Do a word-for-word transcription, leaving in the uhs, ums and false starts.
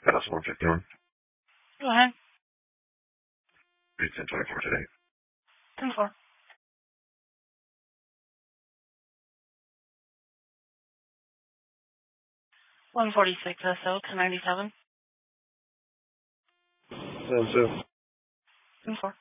That's one fifty-one. Go ahead. It's ten twenty-four today. ten four. one forty-six S O, ten ninety-seven. Ten two. ten four.